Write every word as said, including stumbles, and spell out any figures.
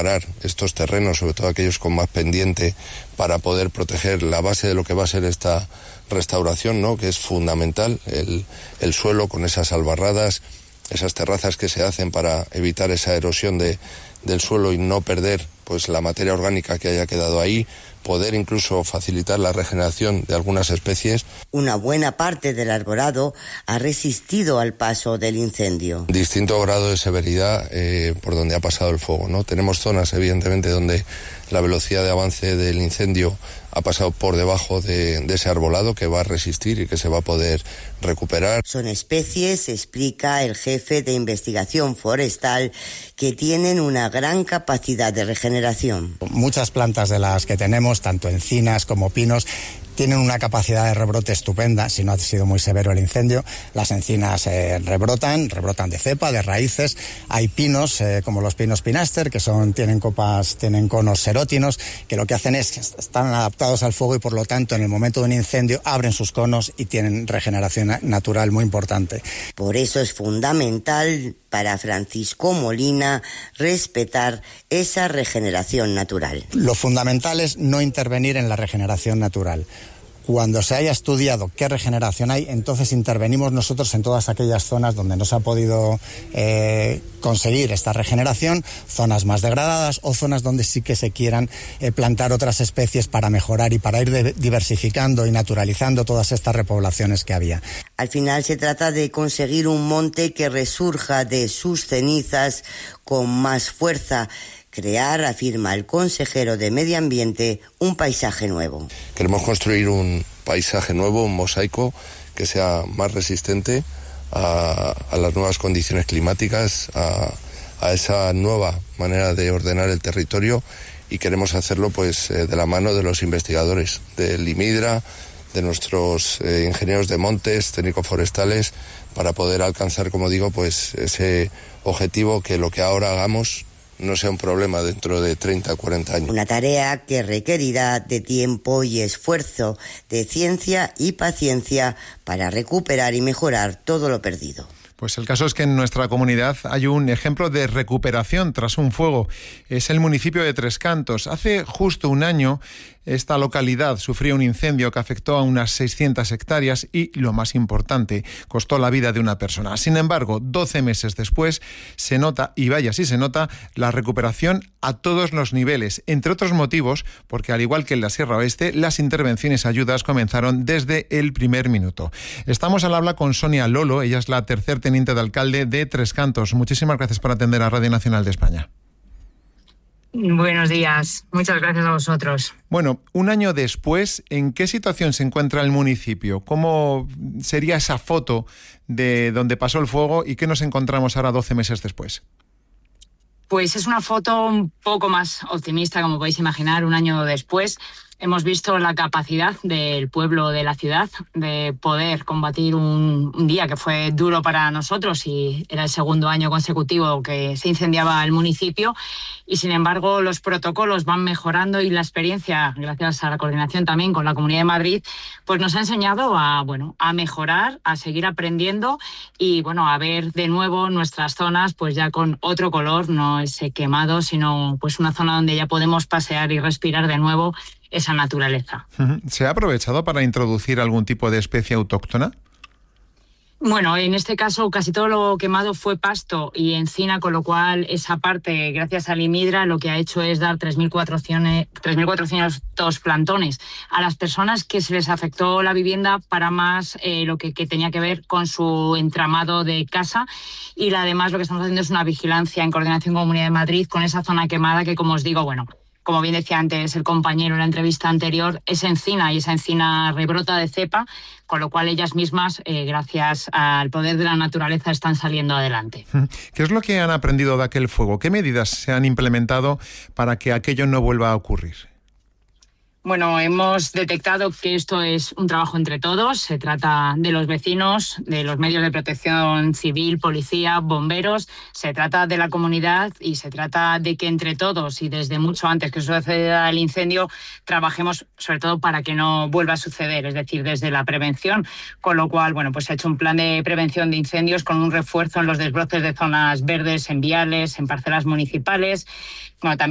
preparar estos terrenos, sobre todo aquellos con más pendiente, para poder proteger la base de lo que va a ser esta restauración, ¿no? Que es fundamental, el, el suelo con esas albarradas, esas terrazas que se hacen para evitar esa erosión de, del suelo y no perder pues la materia orgánica que haya quedado ahí, poder incluso facilitar la regeneración de algunas especies. Una buena parte del arborado ha resistido al paso del incendio. Distinto grado de severidad eh, por donde ha pasado el fuego, ¿no? Tenemos zonas, evidentemente, donde la velocidad de avance del incendio ha pasado por debajo de, de ese arbolado, que va a resistir y que se va a poder recuperar. Son especies, explica el jefe de investigación forestal, que tienen una gran capacidad de regeneración. Muchas plantas de las que tenemos, tanto encinas como pinos, tienen una capacidad de rebrote estupenda, si no ha sido muy severo el incendio. Las encinas eh, rebrotan, rebrotan de cepa, de raíces. Hay pinos, eh, como los pinos pinaster, que son, tienen copas, tienen conos serótinos, que lo que hacen es que están adaptados al fuego y por lo tanto en el momento de un incendio abren sus conos y tienen regeneración natural muy importante. Por eso es fundamental para Francisco Molina respetar esa regeneración natural. Lo fundamental es no intervenir en la regeneración natural. Cuando se haya estudiado qué regeneración hay, entonces intervenimos nosotros en todas aquellas zonas donde no se ha podido eh, conseguir esta regeneración, zonas más degradadas o zonas donde sí que se quieran eh, plantar otras especies para mejorar y para ir de- diversificando y naturalizando todas estas repoblaciones que había. Al final se trata de conseguir un monte que resurja de sus cenizas con más fuerza. Crear, afirma el consejero de Medio Ambiente, un paisaje nuevo. Queremos construir un paisaje nuevo, un mosaico que sea más resistente a, a las nuevas condiciones climáticas, a, a esa nueva manera de ordenar el territorio, y queremos hacerlo pues eh, de la mano de los investigadores del IMIDRA, de nuestros eh, ingenieros de montes, técnicos forestales, para poder alcanzar, como digo, pues ese objetivo, que lo que ahora hagamos no sea un problema dentro de treinta o cuarenta años. Una tarea que requerirá de tiempo y esfuerzo, de ciencia y paciencia para recuperar y mejorar todo lo perdido. Pues el caso es que en nuestra comunidad hay un ejemplo de recuperación tras un fuego. Es el municipio de Tres Cantos. Hace justo un año esta localidad sufrió un incendio que afectó a unas seiscientas hectáreas y, lo más importante, costó la vida de una persona. Sin embargo, doce meses después se nota, y vaya si se nota, la recuperación a todos los niveles, entre otros motivos, porque al igual que en la Sierra Oeste, las intervenciones y ayudas comenzaron desde el primer minuto. Estamos al habla con Sonia Lolo, ella es la tercer teniente de alcalde de Tres Cantos. Muchísimas gracias por atender a Radio Nacional de España. Buenos días, muchas gracias a vosotros. Bueno, un año después, ¿en qué situación se encuentra el municipio? ¿Cómo sería esa foto de donde pasó el fuego y qué nos encontramos ahora doce meses después? Pues es una foto un poco más optimista, como podéis imaginar, un año después. Hemos visto la capacidad del pueblo de la ciudad de poder combatir un, un día que fue duro para nosotros y era el segundo año consecutivo que se incendiaba el municipio, y sin embargo los protocolos van mejorando y la experiencia, gracias a la coordinación también con la Comunidad de Madrid, pues nos ha enseñado a, bueno, a mejorar, a seguir aprendiendo y bueno, a ver de nuevo nuestras zonas pues ya con otro color, no ese quemado, sino pues una zona donde ya podemos pasear y respirar de nuevo esa naturaleza. ¿Se ha aprovechado para introducir algún tipo de especie autóctona? Bueno, en este caso casi todo lo quemado fue pasto y encina, con lo cual esa parte, gracias al IMIDRA, lo que ha hecho es dar tres mil cuatrocientos plantones a las personas que se les afectó la vivienda para más eh, lo que, que tenía que ver con su entramado de casa, y además lo que estamos haciendo es una vigilancia en coordinación con la Comunidad de Madrid con esa zona quemada que, como os digo, bueno, como bien decía antes el compañero en la entrevista anterior, es encina y esa encina rebrota de cepa, con lo cual ellas mismas, eh, gracias al poder de la naturaleza, están saliendo adelante. ¿Qué es lo que han aprendido de aquel fuego? ¿Qué medidas se han implementado para que aquello no vuelva a ocurrir? Bueno, hemos detectado que esto es un trabajo entre todos. Se trata de los vecinos, de los medios de protección civil, policía, bomberos. Se trata de la comunidad y se trata de que entre todos y desde mucho antes que suceda el incendio trabajemos sobre todo para que no vuelva a suceder, es decir, desde la prevención. Con lo cual, bueno, pues se ha hecho un plan de prevención de incendios con un refuerzo en los desbroces de zonas verdes, en viales, en parcelas municipales. Bueno, también